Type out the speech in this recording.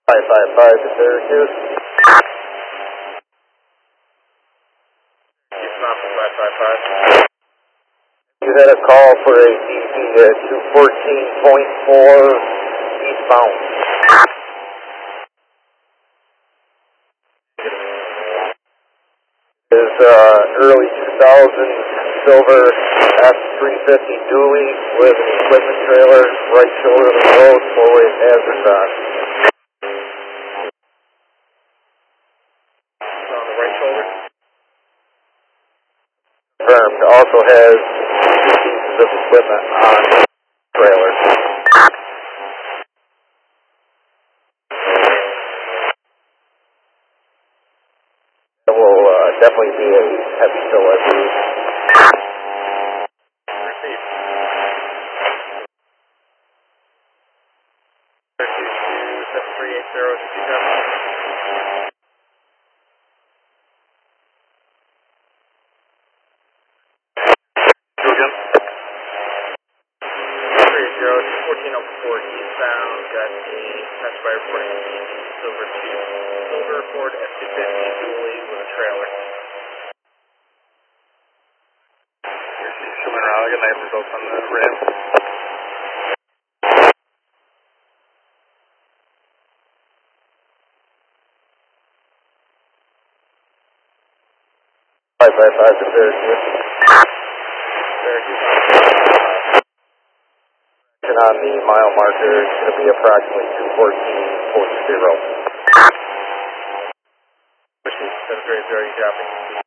555 to Syracuse. Houston Office 555. You had a call for a DP at 214.4 eastbound. Is early 2000 silver F350 dually with an equipment trailer, right shoulder of the road, four-way hazards on. On the right shoulder. Confirmed. Also has two pieces of equipment on the trailer. It will definitely be a heavy fill, I believe. Received. 7380 1404 eastbound, got a passerby reporting silver Ford F250 dually with a trailer. Coming around, I got nice results on the rim. Five to Syracuse. And on the mile marker, it's going to be approximately 214.40. Which is 730, you dropping.